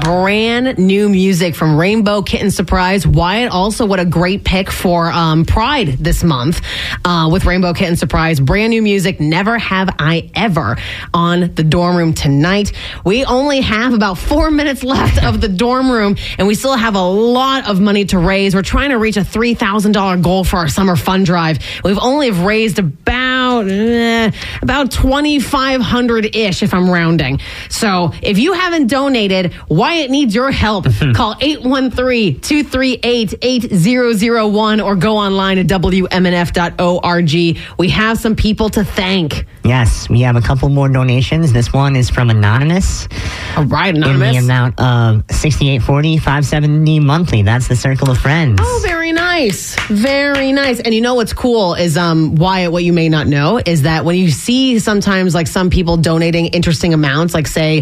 brand new music from Rainbow Kitten Surprise. Wyatt, also what a great pick for Pride this month with Rainbow Kitten Surprise. Brand new music, Never Have I Ever, on the dorm room tonight. We only have about 4 minutes left of the dorm room, and we still have a lot of money to raise. We're trying to reach a $3,000 goal for our summer fund drive. We've only raised about 2,500-ish if I'm rounding. So if you haven't donated, Wyatt needs your help. Call 813-238-8001 or go online at WMNF.org. We have some people to thank. Yes, we have a couple more donations. This one is from Anonymous. All right, Anonymous. In the amount of $68.40, $570 monthly. That's the Circle of Friends. Oh, very nice. Very nice. And you know what's cool is, Wyatt, what you may not know is that when you see sometimes like some people donating interesting amounts, like say,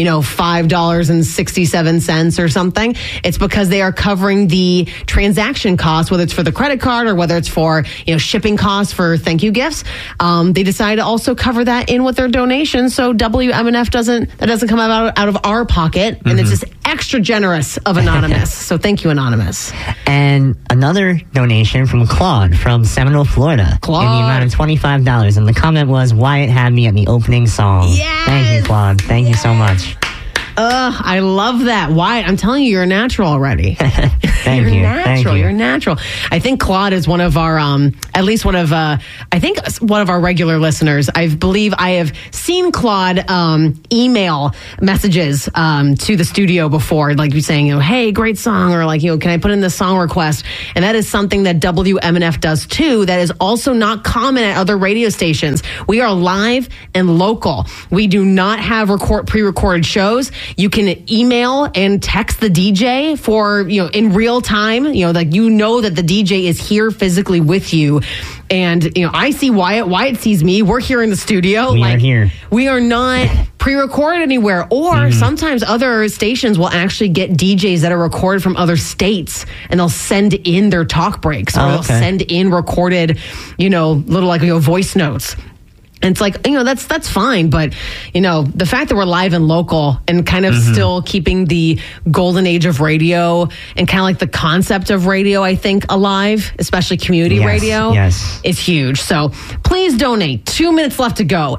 $5.67 or something, it's because they are covering the transaction costs, whether it's for the credit card or whether it's for, shipping costs for thank you gifts. They decide to also cover that in with their donation. So WMNF doesn't come out of our pocket, and it's just extra generous of Anonymous. So thank you, Anonymous. And another donation from Claude from Seminole, Florida. Claude. In the amount of $25. And the comment was, Wyatt had me at the opening song. Yes! Thank you, Claude. Thank you so much. I love that. Wyatt, I'm telling you, you're a natural already. Thank you. Natural. Thank you. You're natural. I think Claude is one of our, at least one of our regular listeners. I believe I have seen Claude email messages to the studio before, like you saying, hey, great song, or like, can I put in this song request? And that is something that WMNF does too. That is also not common at other radio stations. We are live and local. We do not have pre-recorded shows. You can email and text the DJ for, in real time, that the DJ is here physically with you. And, I see Wyatt. Wyatt sees me. We're here in the studio. We are here. We are not pre-recorded anywhere. Or sometimes other stations will actually get DJs that are recorded from other states, and they'll send in their talk breaks, or they'll send in recorded, little voice notes. And it's like, that's fine. But, the fact that we're live and local and kind of still keeping the golden age of radio and kind of like the concept of radio, I think, alive, especially community radio, is huge. So please donate. 2 minutes left to go.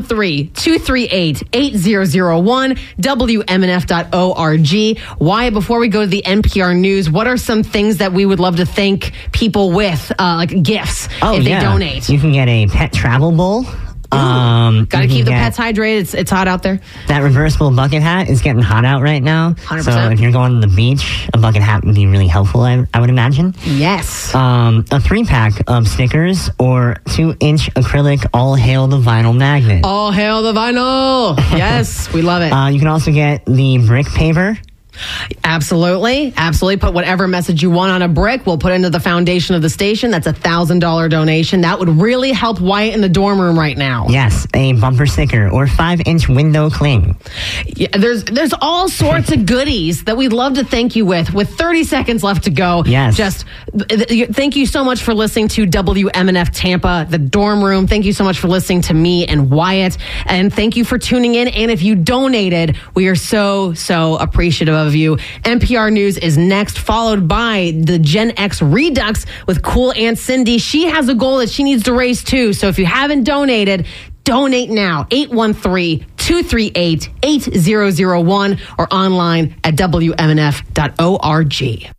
813-238-8001, WMNF.org. Why, before we go to the NPR News, what are some things that we would love to thank people with, like gifts, if they donate? You can get a pet travel bowl. Got to keep the pets hydrated. It's hot out there. That reversible bucket hat is getting hot out right now. 100%. So if you're going to the beach, a bucket hat would be really helpful, I would imagine. Yes. A 3-pack of stickers or 2-inch acrylic All Hail the Vinyl magnet. All hail the vinyl. Yes, we love it. You can also get the brick paver. Absolutely. Put whatever message you want on a brick. We'll put it into the foundation of the station. That's $1,000 donation. That would really help Wyatt in the dorm room right now. Yes, a bumper sticker or 5-inch window cling. Yeah, there's all sorts of goodies that we'd love to thank you with. With 30 seconds left to go. Yes. Just thank you so much for listening to WMNF Tampa, the dorm room. Thank you so much for listening to me and Wyatt. And thank you for tuning in. And if you donated, we are so appreciative of you. NPR News is next, followed by the Gen X Redux with Cool Aunt Cindy. She has a goal that she needs to raise too. So if you haven't donated, donate now. 813-238-8001 or online at WMNF.org.